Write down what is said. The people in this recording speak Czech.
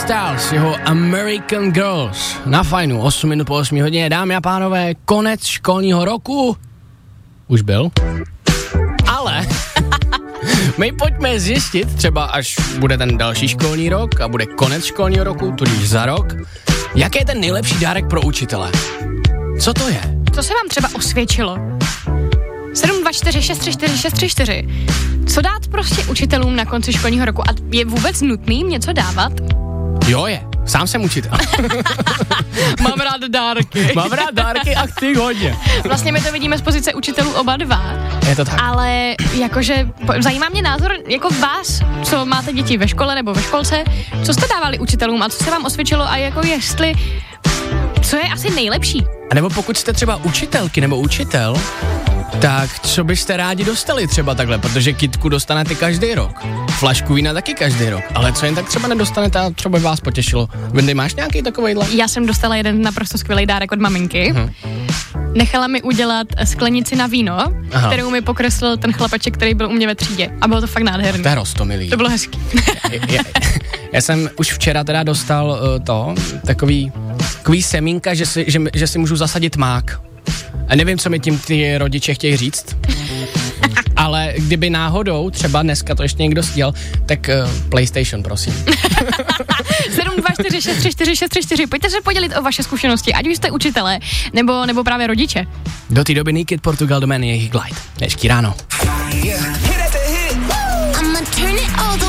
Styles, jeho American Girls. Na Fajnu, 8 minut po 8 hodině. Dámy a pánové, konec školního roku. Už byl. Ale my pojďme zjistit, třeba až bude ten další školní rok a bude konec školního roku, tudíž za rok, jaký je ten nejlepší dárek pro učitele. Co to je? Co se vám třeba osvědčilo? 724634634. Co dát prostě učitelům na konci školního roku? A je vůbec nutný jim něco dávat? Jo je, sám jsem učitel. Mám rád dárky. Mám rád dárky a chci hodně. Vlastně my to vidíme z pozice učitelů oba dva. Je to tak. Ale jakože zajímá mě názor jako vás, co máte děti ve škole nebo ve školce, co jste dávali učitelům a co se vám osvědčilo a jako jestli, co je asi nejlepší? A nebo pokud jste třeba učitelky nebo učitel, tak co byste rádi dostali třeba takhle, protože kitku dostanete každý rok. Flašku vína taky každý rok, ale co jen tak třeba nedostanete a třeba by vás potěšilo. Vendy, máš nějaký takovejhle? Já jsem dostala jeden naprosto skvělý dárek od maminky. Nechala mi udělat sklenici na víno, kterou mi pokreslil ten chlapeček, který byl u mě ve třídě. A bylo to fakt nádherné. To je roztomilý. To bylo hezký. Já jsem už včera teda dostal takový semínka, že si můžu zasadit mák. A nevím, co mi tím ty rodiče chtějí říct, ale kdyby náhodou, třeba dneska to ještě někdo stěl, tak PlayStation, prosím. 724634634. Pojďte se podělit o vaše zkušenosti, ať už jste učitelé, nebo právě rodiče. Do té doby Naked Portugal Domény, jejich Glide. Dnešní ráno.